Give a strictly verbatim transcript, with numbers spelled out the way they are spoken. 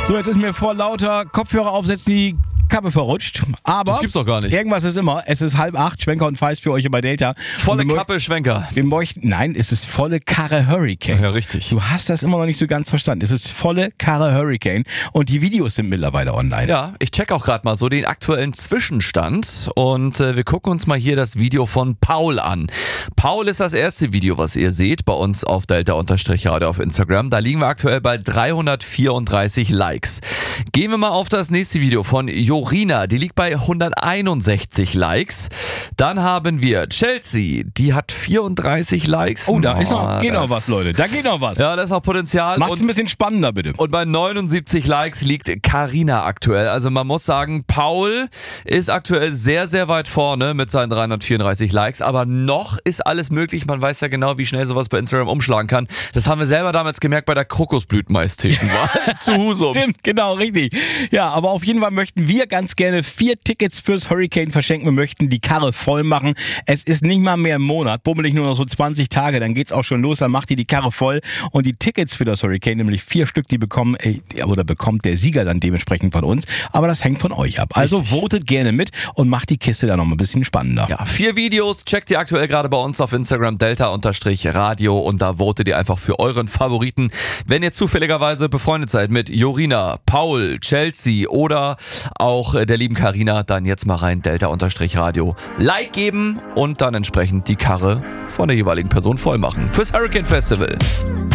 So, jetzt ist mir vor lauter Kopfhörer aufsetzen die Kappe verrutscht. Aber das gibt's doch gar nicht. Irgendwas ist immer. Es ist halb acht, Schwenker und Feist für euch bei Delta. Volle Kappe, Schwenker. Wir möchten, nein, es ist volle Karre Hurricane. Ja, richtig. Du hast das immer noch nicht so ganz verstanden. Es ist volle Karre Hurricane und die Videos sind mittlerweile online. Ja, ich check auch gerade mal so den aktuellen Zwischenstand und äh, wir gucken uns mal hier das Video von Paul an. Paul ist das erste Video, was ihr seht bei uns auf Delta-Radio auf Instagram. Da liegen wir aktuell bei dreihundertvierunddreißig Likes. Gehen wir mal auf das nächste Video von Jorina, die liegt bei hunderteinundsechzig Likes. Dann haben wir Chelsea, die hat vierunddreißig Likes. Oh, da ist noch, oh, geht das, noch was, Leute. Da geht noch was. Ja, da ist noch Potenzial. Macht's ein bisschen spannender, bitte. Und bei neunundsiebzig Likes liegt Carina aktuell. Also man muss sagen, Paul ist aktuell sehr, sehr weit vorne mit seinen dreihundertvierunddreißig Likes. Aber noch ist alles möglich. Man weiß ja genau, wie schnell sowas bei Instagram umschlagen kann. Das haben wir selber damals gemerkt bei der Krokusblütenmais-Wahl zu Husum. Stimmt, genau, richtig. Ja, aber auf jeden Fall möchten wir ganz gerne vier Tickets fürs Hurricane verschenken. Wir möchten die Karre voll machen. Es ist nicht mal mehr im Monat, bummelig nur noch so zwanzig Tage, dann geht's auch schon los, dann macht ihr die Karre voll und die Tickets für das Hurricane, nämlich vier Stück, die bekommen, äh, oder bekommt der Sieger dann dementsprechend von uns, aber das hängt von euch ab. Also Richtig. votet gerne mit und macht die Kiste dann noch mal ein bisschen spannender. Ja, vier Videos checkt ihr aktuell gerade bei uns auf Instagram Delta-Radio und da votet ihr einfach für euren Favoriten. Wenn ihr zufälligerweise befreundet seid mit Jorina, Paul, Chelsea oder auch der lieben Carina, dann jetzt mal rein Delta-Radio, Like geben und dann entsprechend die Karre von der jeweiligen Person voll machen fürs Hurricane Festival.